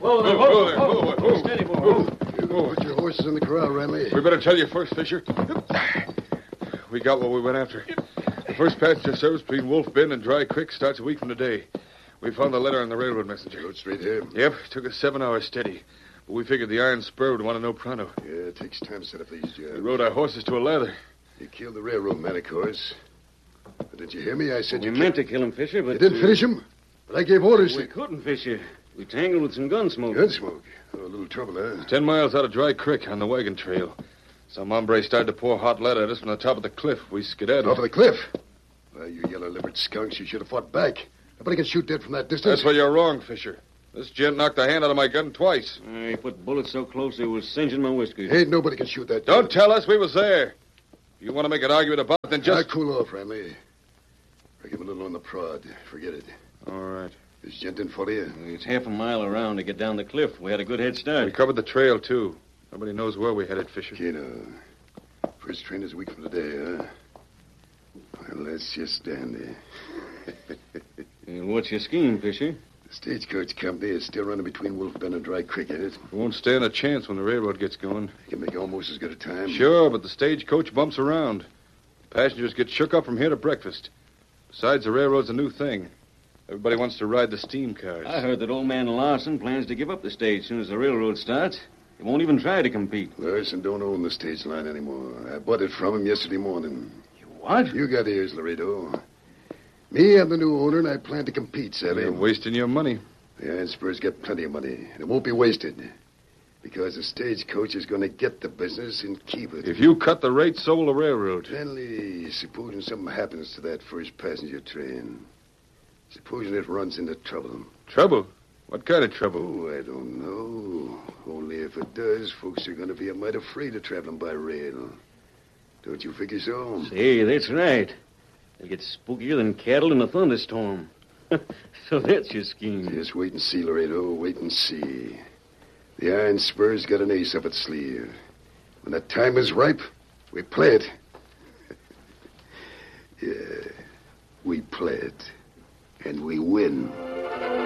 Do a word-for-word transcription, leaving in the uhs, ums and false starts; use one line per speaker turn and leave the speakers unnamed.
Whoa there, whoa, whoa, whoa, whoa, whoa. Steady, whoa, whoa.
whoa. Put your horses in the corral, Ramley.
We better tell you first, Fisher. We got what we went after. The first passenger service between Wolf Bend and Dry Creek starts a week from today. We found the letter on the railroad messenger.
Rode straight here?
Yep. Took us seven hours steady. But we figured the Iron Spur would want to know pronto.
Yeah, it takes time to set up these jobs.
We rode our horses to a lather.
You killed the railroad man, of course. But did you hear me? I said
We
you
meant to kill him, Fisher, but...
You didn't finish him? But I gave orders
We
to...
couldn't, Fisher. We tangled with some gun smoke.
Gunsmoke? Oh, a little trouble, huh?
Ten miles out of Dry Creek on the wagon trail. Some hombre started to pour hot lead at us from the top of the cliff. We skedaddled.
Off of the cliff? Well, you yellow-livered skunks, you should have fought back. Nobody can shoot dead from that distance.
That's where you're wrong, Fisher. This gent knocked the hand out of my gun twice.
Uh, he put bullets so close they was singeing my whiskers.
Ain't nobody can shoot that.
Don't
gun.
tell us we was there. If you want to make an argument about it, then just...
Now, cool off, Ramley. I give him a little on the prod. Forget it.
All right.
This gent didn't follow you.
It's half a mile around to get down the cliff. We had a good head start.
We covered the trail, too. Nobody knows where we headed, Fisher.
Keno. First train is a week from today, huh? Well, let's just stand there.
And what's your scheme, Fisher?
The stagecoach company is still running between Wolf Bend and Dry Creek, ain't it?
We won't stand a chance when the railroad gets going.
You can make almost as good a time.
Sure, but the stagecoach bumps around. Passengers get shook up from here to breakfast. Besides, the railroad's a new thing. Everybody wants to ride the steam cars.
I heard that old man Larson plans to give up the stage as soon as the railroad starts. He won't even try to compete.
Larson don't own the stage line anymore. I bought it from him yesterday morning.
You what?
You got ears, Laredo. Me, I'm the new owner, and I plan to compete, Sally.
You're wasting your money.
The Iron Spur's got plenty of money, and it won't be wasted. Because the stagecoach is going to get the business and keep it.
If you cut the rate, so will the railroad.
Only supposing something happens to that first passenger train. Supposing it runs into trouble.
Trouble? What kind of trouble?
Oh, I don't know. Only if it does, folks are going to be a mite afraid of traveling by rail. Don't you figure so?
Say, that's right. They'll get spookier than cattle in a thunderstorm. So that's your scheme.
Just wait and see, Laredo. Wait and see. The Iron Spur's got an ace up its sleeve. When the time is ripe, we play it. Yeah, we play it. And we win.